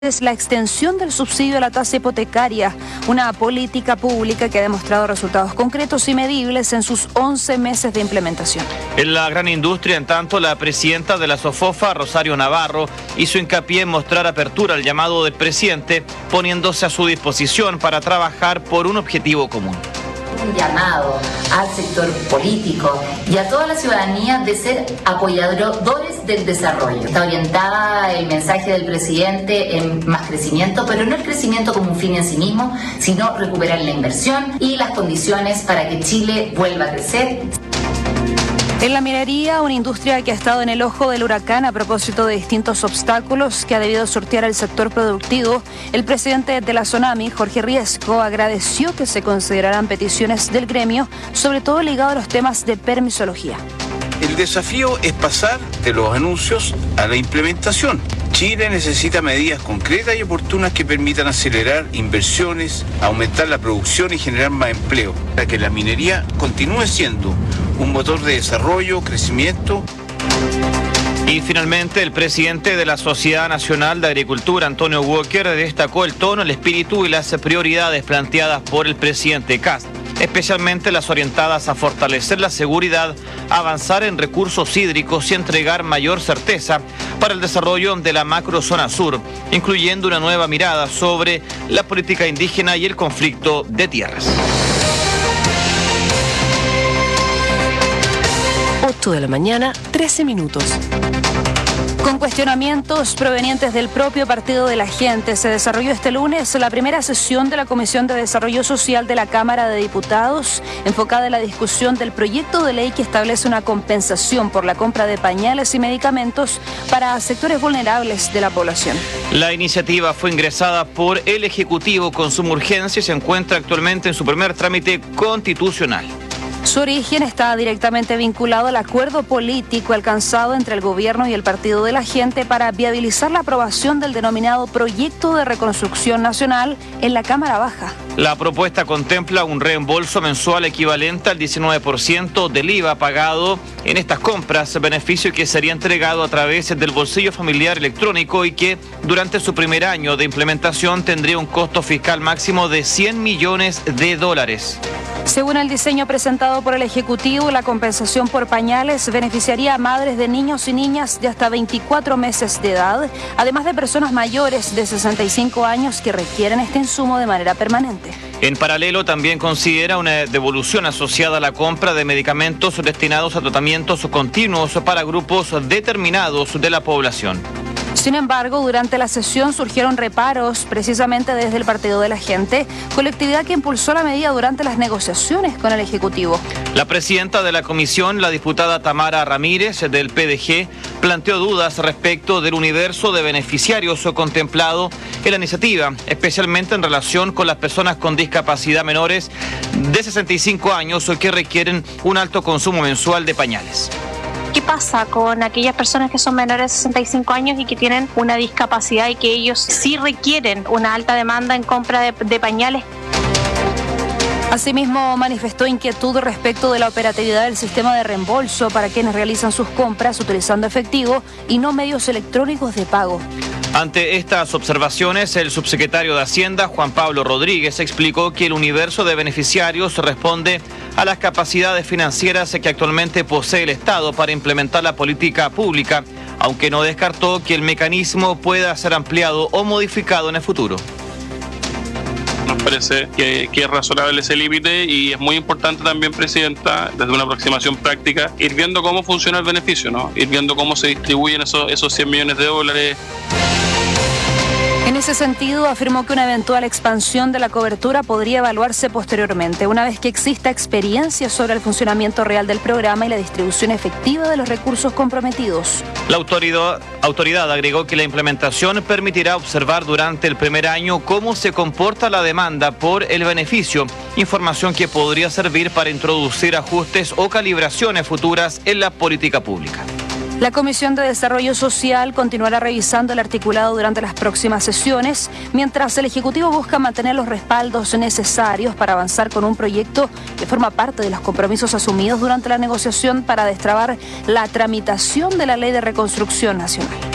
Es la extensión del subsidio a la tasa hipotecaria, una política pública que ha demostrado resultados concretos y medibles en sus 11 meses de implementación. En la gran industria, en tanto, la presidenta de la SOFOFA, Rosario Navarro, hizo hincapié en mostrar apertura al llamado del presidente, poniéndose a su disposición para trabajar por un objetivo común. Un llamado al sector político y a toda la ciudadanía de ser apoyadores del desarrollo. Está orientada el mensaje del presidente en más crecimiento, pero no el crecimiento como un fin en sí mismo, sino recuperar la inversión y las condiciones para que Chile vuelva a crecer. En la minería, una industria que ha estado en el ojo del huracán a propósito de distintos obstáculos que ha debido sortear el sector productivo, el presidente de la SONAMI, Jorge Riesco, agradeció que se consideraran peticiones del gremio, sobre todo ligado a los temas de permisología. El desafío es pasar de los anuncios a la implementación. Chile necesita medidas concretas y oportunas que permitan acelerar inversiones, aumentar la producción y generar más empleo, para que la minería continúe siendo un motor de desarrollo, crecimiento. Y finalmente, el presidente de la Sociedad Nacional de Agricultura, Antonio Walker, destacó el tono, el espíritu y las prioridades planteadas por el presidente Kast, especialmente las orientadas a fortalecer la seguridad, avanzar en recursos hídricos y entregar mayor certeza para el desarrollo de la macrozona sur, incluyendo una nueva mirada sobre la política indígena y el conflicto de tierras. 8 de la mañana, 13 minutos. Con cuestionamientos provenientes del propio Partido de la Gente, se desarrolló este lunes la primera sesión de la Comisión de Desarrollo Social de la Cámara de Diputados, enfocada en la discusión del proyecto de ley que establece una compensación por la compra de pañales y medicamentos para sectores vulnerables de la población. La iniciativa fue ingresada por el Ejecutivo con suma urgencia y se encuentra actualmente en su primer trámite constitucional. Su origen está directamente vinculado al acuerdo político alcanzado entre el gobierno y el Partido de la Gente para viabilizar la aprobación del denominado Proyecto de Reconstrucción Nacional en la Cámara Baja. La propuesta contempla un reembolso mensual equivalente al 19% del IVA pagado en estas compras, beneficio que sería entregado a través del bolsillo familiar electrónico y que durante su primer año de implementación tendría un costo fiscal máximo de $100 millones. Según el diseño presentado por el Ejecutivo, la compensación por pañales beneficiaría a madres de niños y niñas de hasta 24 meses de edad, además de personas mayores de 65 años que requieren este insumo de manera permanente. En paralelo, también considera una devolución asociada a la compra de medicamentos destinados a tratamientos continuos para grupos determinados de la población. Sin embargo, durante la sesión surgieron reparos precisamente desde el Partido de la Gente, colectividad que impulsó la medida durante las negociaciones con el Ejecutivo. La presidenta de la comisión, la diputada Tamara Ramírez del PDG, planteó dudas respecto del universo de beneficiarios contemplado en la iniciativa, especialmente en relación con las personas con discapacidad menores de 65 años que requieren un alto consumo mensual de pañales. ¿Qué pasa con aquellas personas que son menores de 65 años y que tienen una discapacidad y que ellos sí requieren una alta demanda en compra de pañales? Asimismo, manifestó inquietud respecto de la operatividad del sistema de reembolso para quienes realizan sus compras utilizando efectivo y no medios electrónicos de pago. Ante estas observaciones, el subsecretario de Hacienda, Juan Pablo Rodríguez, explicó que el universo de beneficiarios responde a las capacidades financieras que actualmente posee el Estado para implementar la política pública, aunque no descartó que el mecanismo pueda ser ampliado o modificado en el futuro. Nos parece que es razonable ese límite y es muy importante también, Presidenta, desde una aproximación práctica, ir viendo cómo funciona el beneficio, ¿no? Ir viendo cómo se distribuyen esos $100 millones. En ese sentido, afirmó que una eventual expansión de la cobertura podría evaluarse posteriormente, una vez que exista experiencia sobre el funcionamiento real del programa y la distribución efectiva de los recursos comprometidos. La autoridad agregó que la implementación permitirá observar durante el primer año cómo se comporta la demanda por el beneficio, información que podría servir para introducir ajustes o calibraciones futuras en la política pública. La Comisión de Desarrollo Social continuará revisando el articulado durante las próximas sesiones, mientras el Ejecutivo busca mantener los respaldos necesarios para avanzar con un proyecto que forma parte de los compromisos asumidos durante la negociación para destrabar la tramitación de la Ley de Reconstrucción Nacional.